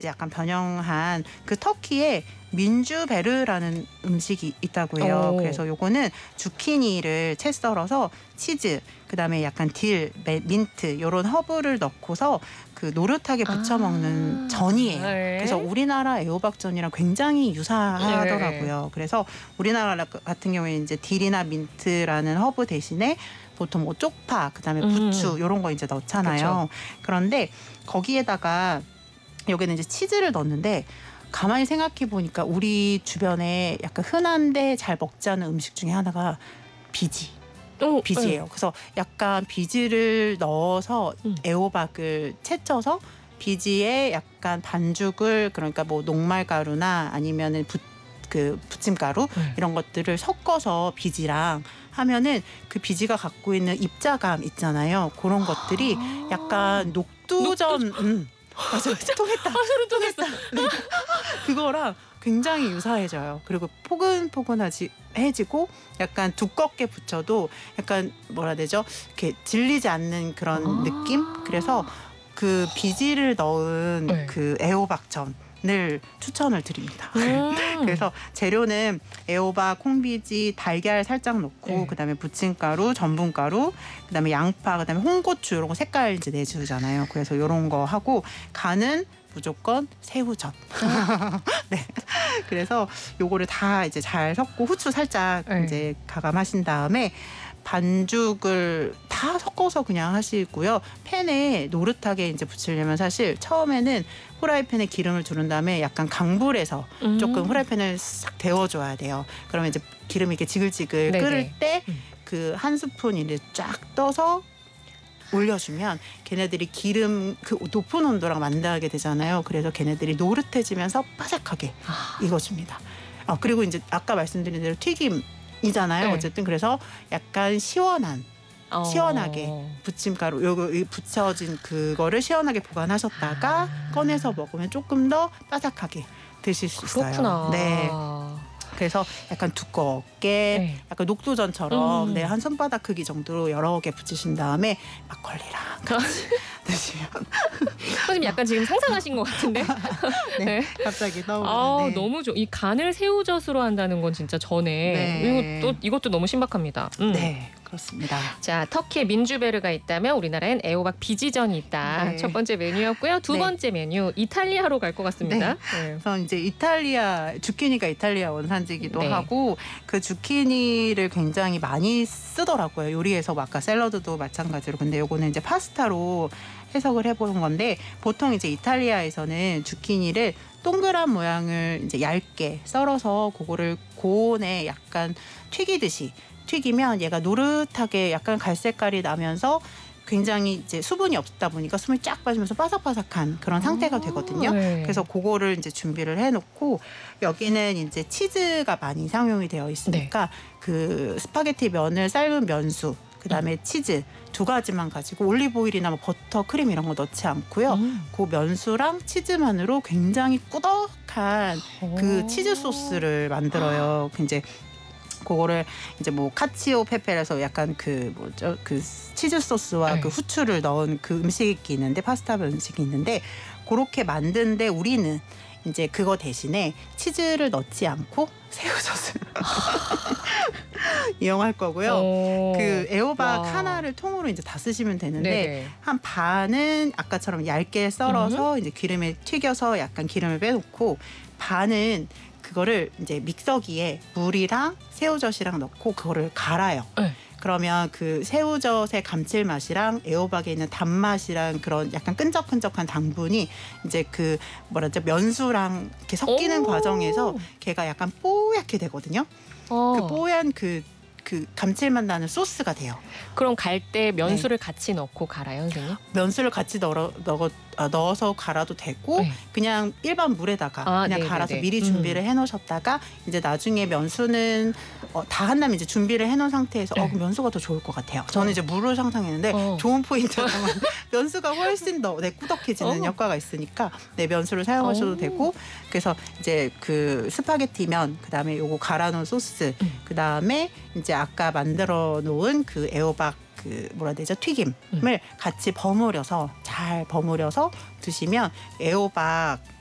약간 변형한 그 터키에 민주베르라는 음식이 있다고 해요. 그래서 요거는 주키니를 채 썰어서 치즈, 그다음에 약간 딜, 민트 요런 허브를 넣고서 그 노릇하게 부쳐 먹는 전이에요. 네. 그래서 우리나라 애호박전이랑 굉장히 유사하더라고요. 그래서 우리나라 같은 경우에 이제 딜이나 민트라는 허브 대신에 보통 뭐 쪽파, 그다음에 부추 요런 거 이제 넣잖아요. 그런데 거기에다가 여기는 이제 치즈를 넣었는데 가만히 생각해 보니까 우리 주변에 약간 흔한데 잘 먹지 않는 음식 중에 하나가 비지예요. 그래서 약간 비지를 넣어서 애호박을 채쳐서 비지에 약간 반죽을, 그러니까 뭐 녹말가루나 아니면은 부침가루 이런 것들을 섞어서 비지랑 하면은 그 비지가 갖고 있는 입자감 있잖아요. 그런 것들이 약간 녹두전 맞아요. 통했다. 소름 돋았어. 네. 그거랑 굉장히 유사해져요. 그리고 포근포근해지고 약간 두껍게 부쳐도 약간 뭐라 해야 되죠? 이렇게 질리지 않는 그런 느낌? 그래서 그 비지를 넣은 그 애호박전을 추천을 드립니다. 그래서 재료는 애호박, 콩비지, 달걀 살짝 넣고 그다음에 부침가루, 전분가루, 그다음에 양파, 그다음에 홍고추 이런 거 색깔 이제 내주잖아요. 그래서 이런 거 하고 간은 무조건 새우젓. 네. 그래서 요거를 다 이제 잘 섞고 후추 살짝 이제 가감하신 다음에 반죽을 다 섞어서 그냥 하시고요. 팬에 노릇하게 이제 부치려면 사실 처음에는 후라이팬에 기름을 두른 다음에 약간 강불에서 조금 후라이팬을 싹 데워줘야 돼요. 그러면 이제 기름이 이렇게 지글지글 끓을 때 그 한 스푼 이제 쫙 떠서 올려주면 걔네들이 기름 그 높은 온도랑 만나게 되잖아요. 그래서 걔네들이 노릇해지면서 바삭하게 익어줍니다. 그리고 이제 아까 말씀드린 대로 튀김이잖아요. 어쨌든 그래서 약간 시원하게 부침가루 요거 붙여진 그거를 시원하게 보관하셨다가 꺼내서 먹으면 조금 더 바삭하게 드실 수 있어요. 네. 그래서 약간 두껍게 약간 녹두전처럼 한 손바닥 크기 정도로 여러 개 붙이신 다음에 막걸리랑 같이 드시면 선생님 약간 지금 상상하신 것 같은데. 네. 갑자기 떠오르는. 너무 좋. 이 간을 새우젓으로 한다는 건 진짜 전에 이것도 너무 신박합니다. 네. 그렇습니다. 자, 터키에 민주베르가 있다면 우리나라엔 애호박 비지전이 있다. 첫 번째 메뉴였고요. 두 번째 메뉴 이탈리아로 갈 것 같습니다. 그래서 이제 주키니가 이탈리아 원산지기도 하고 그 주키니를 굉장히 많이 쓰더라고요. 요리에서 아까 샐러드도 마찬가지로. 근데 요거는 이제 파스타로 해석을 해보는 건데 보통 이제 이탈리아에서는 주키니를 동그란 모양을 이제 얇게 썰어서 그거를 고온에 약간 튀기면 얘가 노릇하게 약간 갈색깔이 나면서 굉장히 이제 수분이 없다 보니까 숨이 쫙 빠지면서 바삭바삭한 그런 상태가 되거든요. 그래서 그거를 이제 준비를 해놓고 여기는 이제 치즈가 많이 사용이 되어 있으니까 그 스파게티 면을 삶은 면수, 그다음에 치즈 두 가지만 가지고 올리브 오일이나 뭐 버터, 크림 이런 거 넣지 않고요. 그 면수랑 치즈만으로 굉장히 꾸덕한 그 치즈 소스를 만들어요. 이제 그거를 이제 뭐 카치오 페페라서 약간 그 치즈 소스와 그 후추를 넣은 그 음식이 있는데 파스타 음식이 있는데 그렇게 만드는데 우리는 이제 그거 대신에 치즈를 넣지 않고 새우젓을 이용할 거고요. 그 애호박 하나를 통으로 이제 다 쓰시면 되는데 한 반은 아까처럼 얇게 썰어서 이제 기름에 튀겨서 약간 기름을 빼놓고 반은 그거를 이제 믹서기에 물이랑 새우젓이랑 넣고 그거를 갈아요. 그러면 그 새우젓의 감칠맛이랑 애호박에 있는 단맛이랑 그런 약간 끈적끈적한 당분이 이제 그 면수랑 이렇게 섞이는 과정에서 걔가 약간 뽀얗게 되거든요. 그 뽀얀 그 감칠맛 나는 소스가 돼요. 그럼 갈 때 면수를 같이 넣고 갈아요, 선생님? 면수를 같이 넣어서 갈아도 되고 그냥 일반 물에다가 그냥 갈아서 미리 준비를 해놓으셨다가 이제 나중에 면수는 다 한다면 이제 준비를 해놓은 상태에서 그 면수가 더 좋을 것 같아요. 저는 이제 물을 상상했는데 좋은 포인트가 면수가 훨씬 더 꾸덕해지는 효과가 있으니까 면수를 사용하셔도 되고 그래서 이제 그 스파게티면 그다음에 요거 갈아놓은 소스 그다음에 이제 아까 만들어 놓은 그 애호박 튀김을 같이 잘 버무려서 드시면 애호박